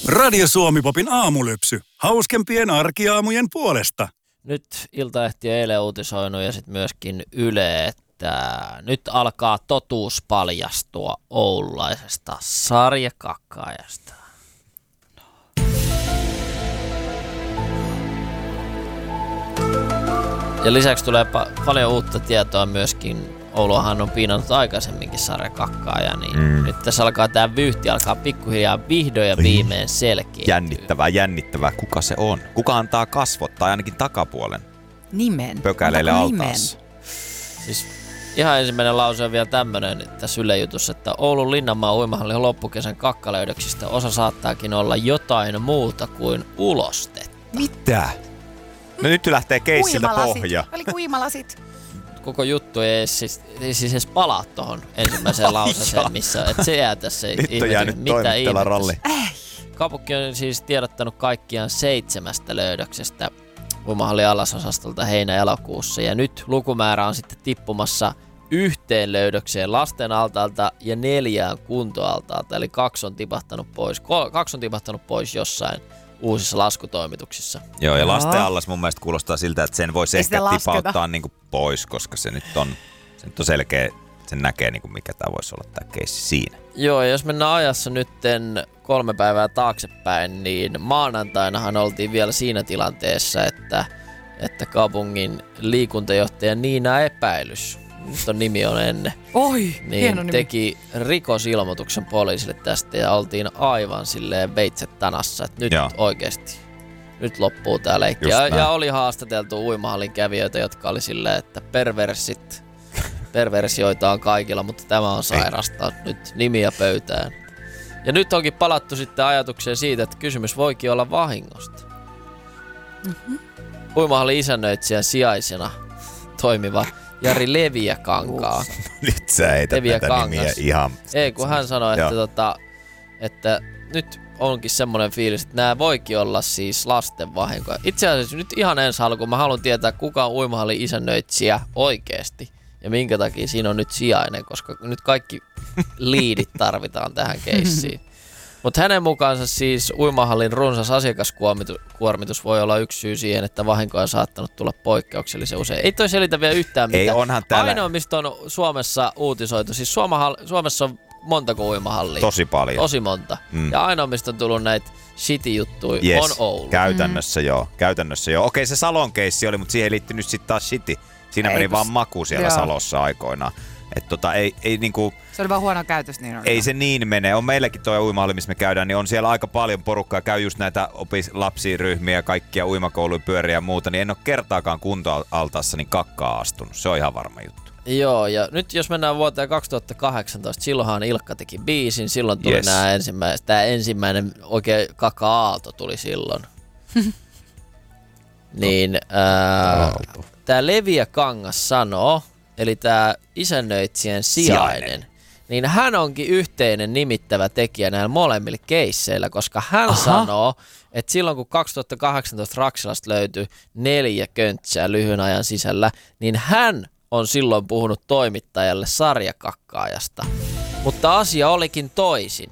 Radio Suomi-popin aamulypsy. Hauskempien arkiaamujen puolesta. Nyt Iltalehti eilen uutisoinut ja sitten myöskin Yle, että nyt alkaa totuus paljastua oululaisesta sarjakakkaajasta. Ja lisäksi tulee paljon uutta tietoa myöskin. Ouluhan on piinannut aikaisemminkin sarjakakkaa niin nyt tässä alkaa tämä vyyhti alkaa pikkuhiljaa vihdoin ja viimein selkeä. Jännittävää. Kuka se on? Kuka antaa kasvot tai ainakin takapuolen? Nimen. Pökäleille altaassa. Siis ihan ensimmäinen lause on vielä tämmöinen tässä Yle jutussa, että Oulun Linnanmaan uimahallin loppukesän kakkalöydöksistä osa saattaakin olla jotain muuta kuin ulostetta. Mitä? No nyt lähtee keissiltä pohja. Oliko uimalasit? Koko juttu ei edes palaa tuohon ensimmäiseen lauseeseen, missä että se jää tässä ihmetykseen. Mitä ihmettä. Kaupunki on siis tiedottanut kaikkiaan 7 löydöksestä uimahallin alasosastolta heinä-elokuussa. Ja nyt lukumäärä on sitten tippumassa 1 löydökseen lasten altaalta ja 4 kuntoaltaalta. Eli 2 on tipahtanut pois jossain uusissa laskutoimituksissa. Joo, ja lasten allas mun mielestä kuulostaa siltä, että sen voisi ehkä tipauttaa niinku pois, koska se nyt on selkeä, sen näkee niinku mikä tämä voisi olla tämä keissi siinä. Joo, ja jos mennään ajassa nytten 3 päivää taaksepäin, niin maanantainahan oltiin vielä siinä tilanteessa, että kaupungin liikuntajohtaja Niina Epäilys, nyt on nimi on ennen, niin teki rikosilmoituksen poliisille tästä ja oltiin aivan silleen veitset tanassa, että nyt oikeasti, nyt loppuu tää leikki. Ja oli haastateltu uimahallin kävijöitä, jotka oli silleen, että perversioita on kaikilla, mutta tämä on sairasta, nyt nimiä pöytään. Ja nyt onkin palattu sitten ajatukseen siitä, että kysymys voikin olla vahingosta. Uimahallin isännöitsijän sijaisena toimiva Jari Leviäkankaa. Nyt sä heität tätä nimiä ihan. Ei, kun hän sanoi, että nyt onkin semmoinen fiilis, että nämä voikin olla siis lasten vahinkoja. Itse asiassa nyt ihan ensi alkuun mä haluan tietää, kuka on uimahallin isännöitsijä oikeasti. Ja minkä takia siinä on nyt sijainen, koska nyt kaikki liidit tarvitaan tähän keissiin. Mutta hänen mukaansa siis uimahallin runsas asiakaskuormitus voi olla yksi syy siihen, että vahinkoja on saattanut tulla poikkeuksellisen usein. Ei toi selitä vielä yhtään mitään. Ei, onhan täällä. Ainoa, mistä on Suomessa uutisoitu, siis Suomessa on montako uimahallia? Tosi paljon. Tosi monta. Ja ainoa, mistä on tullut näitä shitty-juttuja, on Oulu. Käytännössä joo. Okei, se Salon keissi oli, mutta siihen ei liittynyt sitten taas shitty. Siinä meni vaan maku siellä Salossa aikoinaan. Että ei niinku. Se oli vaan huono käytös niin oli. Ei se niin mene. On meilläkin tuo uimahalli, missä me käydään, niin on siellä aika paljon porukkaa. Käy just näitä lapsiryhmiä, kaikkia uimakouluja, pyöriä ja muuta, niin en ole kertaakaan kuntoaltaassa niin kakkaa astunut. Se on ihan varma juttu. Joo, ja nyt jos mennään vuoteen 2018, silloinhan Ilkka teki biisin, silloin tuli tämä ensimmäinen oikein kaka-aalto tuli silloin. Niin tämä Leviäkangas sanoo, eli tämä isännöitsijän sijainen, niin hän onkin yhteinen nimittävä tekijä näillä molemmilla keisseillä, koska hän sanoo, että silloin kun 2018 Raksilasta löytyi 4 köntsää lyhyen ajan sisällä, niin hän on silloin puhunut toimittajalle sarjakakkaajasta. Mutta asia olikin toisin.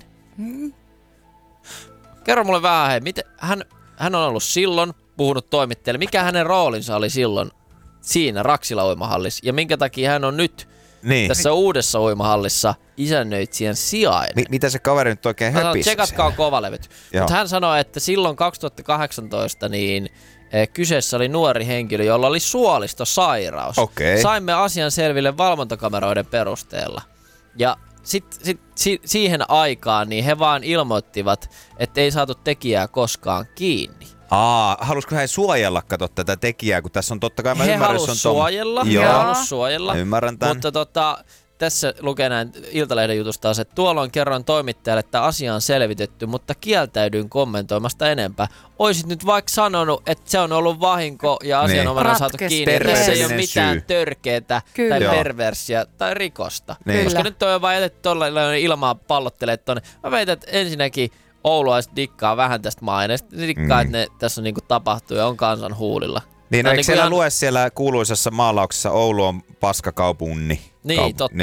Kerro mulle vähän, miten hän on ollut silloin puhunut toimittajalle. Mikä hänen roolinsa oli silloin siinä Raksila uimahallissa ja minkä takia hän on nyt tässä uudessa uimahallissa isännöitsijän sijainen? Mitä se kaveri nyt oikein höpisi? Tsekatkaa kovalevyt. Mutta hän sanoi, että silloin 2018 niin kyseessä oli nuori henkilö, jolla oli suolistosairaus. Saimme asian selville valvontakameroiden perusteella. Ja siihen aikaan niin he vaan ilmoittivat, että ei saatu tekijää koskaan kiinni. Halusiko hän suojella, tätä tekijää, kun tässä on totta kai, mä ymmärrän, se on suojella. Ymmärrän tämän. Mutta tässä lukee näin Iltalehden jutusta, että tuolloin kerroin toimittajalle, että asia on selvitetty, mutta kieltäydyin kommentoimasta enempää. Oisit nyt vaikka sanonut, että se on ollut vahinko ja asianomainen on saatu kiinni, että tässä ei ole mitään törkeetä tai perversiä tai rikosta. Koska nyt on vaan jätetty tuolla ilmaa pallottelee tuonne. Mä väitän, että ensinnäkin oululaiset dikkaa vähän tästä maineesta. Ne dikkaa, että ne tässä on tapahtuu ja on kansan huulilla. Niin, eikö siellä lue siellä kuuluisessa maalauksessa Oulu on paskakaupunni? Niin, totta. Niin.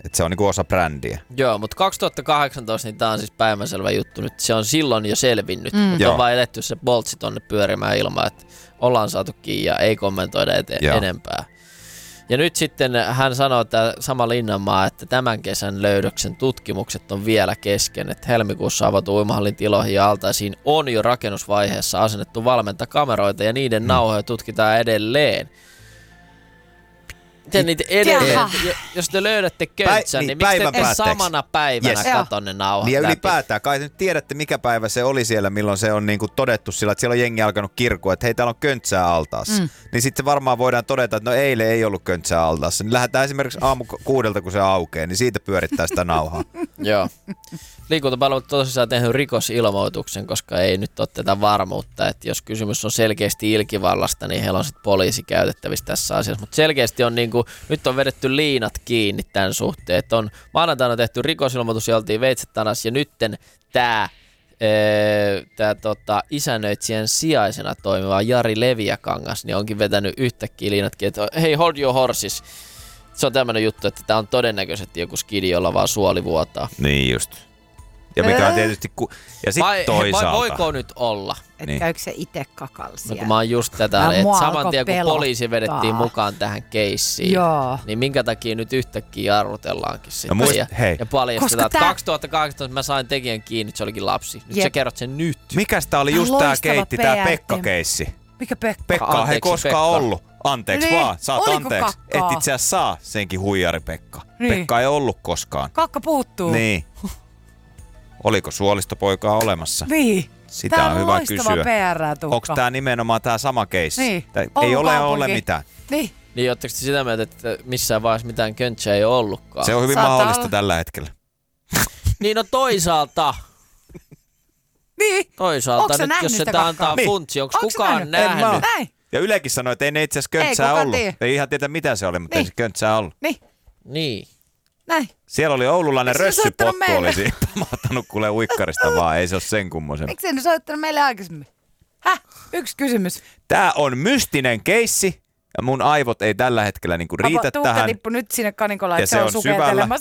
Että se on niinku osa brändiä. Joo, mutta 2018 niin tää on siis päivänselvä juttu nyt. Se on silloin jo selvinnyt, mutta on vaan eletty se boltsi tonne pyörimään ilman, että ollaan saatu kiinni ja ei kommentoida enempää. Ja nyt sitten hän sanoo, että sama Linnanmaa, että tämän kesän löydöksen tutkimukset on vielä kesken, että helmikuussa avatu uimahallin tiloihin ja altaisiin on jo rakennusvaiheessa asennettu valmentakameroita ja niiden nauhoja tutkitaan edelleen. Miten niitä edelleen? Jos te löydätte köntsän, niin miksi te ette samana päivänä katso ne nauhat niin ja läpi? ylipäätään, kai te nyt tiedätte mikä päivä se oli siellä, milloin se on niinku todettu sillä, että siellä on jengi alkanut kirkua, että hei täällä on köntsää altaassa. Niin sitten varmaan voidaan todeta, että no eilen ei ollut köntsää altaassa. Niin lähdetään esimerkiksi aamu 6, kun se aukeaa, niin siitä pyörittää sitä nauhaa. Joo. Liikuntapalvelut tosissaan tehnyt rikosilmoituksen, koska ei nyt ole tätä varmuutta, että jos kysymys on selkeästi ilkivallasta, niin heillä on sitten poliisi käytettävissä tässä asiassa. Mutta selkeästi on niinku, nyt on vedetty liinat kiinni tämän suhteen, että on maanantaina tehty rikosilmoitus ja oltiin veitset tanas, ja nytten tämä isännöitsijän sijaisena toimiva Jari Leviäkangas, niin onkin vetänyt yhtäkkiä liinat kiinni, että hei, hold your horses. Se on tämmöinen juttu, että tämä on todennäköisesti joku skidi, jolla vaan suoli vuotaa. Niin just. Ja mikä on tietysti... Ja sit toisaalta... Voiko nyt olla? Että niin. Käykö se itse kakalsia? No kun mä oon just tätä, että saman tien kun poliisi vedettiin mukaan tähän keissiin, niin minkä takia nyt yhtäkkiä jarrutellaankin sitten. No ja paljastetaan, että 2018 mä sain tekijän kiinni, että se olikin lapsi. Nyt sä kerrot sen nyt. Mikäs tää oli just tää keitti, tää Pekka-keissi? Mikä Pekka? Pekka ei koskaan ollut. Anteeksi niin. vaan, saat Oliko anteeksi. kakkaa? Et itse asiassa saa senkin huijari Pekka. Niin. Pekka ei ollut koskaan. Kakka puuttuu. Niin. Oliko suolistopoikaa olemassa? Niin. Sitä tää on hyvä loistava kysyä. PR-tukka. Onko tää nimenomaan tää sama keissi? Niin. Ei ole mitään. Niin. Niin, ootteko te sitä mieltä, että missään vaiheessa mitään köntsää ei ole ollutkaan? Se on hyvin mahdollista tällä hetkellä. Niin, no toisaalta. Niin. Toisaalta nyt, jos se antaa funtsi, onko kukaan nähnyt? Näin. Ja Ylekin sanoi, että ei ne itse asiassa köntsää ollut. Ei ihan tiedä mitä se oli, mutta ei se köntsää ollut. Niin. Näin. Siellä oli oululainen rössypottu, olisi pamahtanut kuule uikkarista vaan, ei se ole sen kummoisen. Miksi en soittanut meille aikaisemmin? Yksi kysymys. Tää on mystinen keissi ja mun aivot ei tällä hetkellä niinku riitä tähän. Tuhka tippu nyt sinne kanikolla, että ja se on sukeltelemassa.